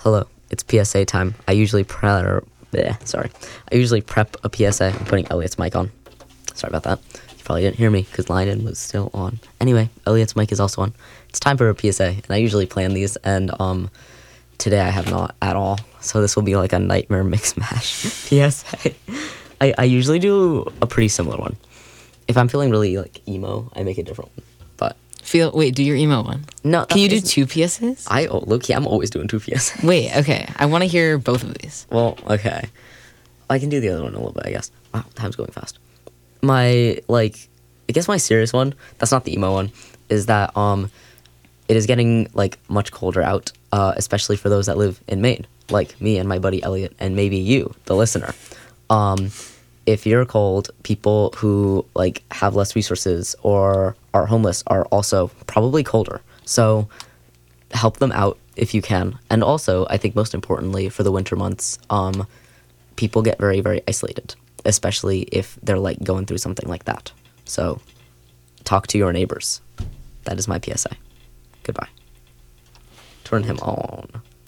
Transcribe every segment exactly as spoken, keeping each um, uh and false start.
Hello, it's P S A time. I usually prep. Bleh, sorry, I usually prep a P S A. I'm putting Elliot's mic on. Sorry about that. You probably didn't hear me because Lyndon was still on. Anyway, Elliot's mic is also on. It's time for a P S A, and I usually plan these, and um, today I have not at all. So this will be like a nightmare mix mash P S A. I I usually do a pretty similar one. If I'm feeling really like emo, I make a different one. But Feel wait, do your emo one. no, Can you do that's- two P S As? I oh, low-key, I'm always doing two P S A. Wait, okay. I want to hear both of these. Well, okay. I can do the other one in a little bit, I guess. Wow, time's going fast. My, like, I guess my serious one, that's not the emo one, is that um, it is getting, like, much colder out, uh, especially for those that live in Maine, like me and my buddy Elliot, and maybe you, the listener. Um, if you're cold, people who, like, have less resources or are homeless are also probably colder. So help them out if you can. And also, I think most importantly, for the winter months, um, people get very, very isolated, especially if they're like going through something like that. So talk to your neighbors. That is my P S A. Goodbye. Turn him on.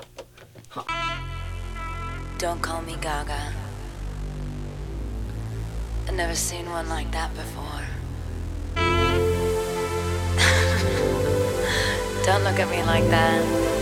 Don't call me Gaga. I've never seen one like that before. Don't look at me like that.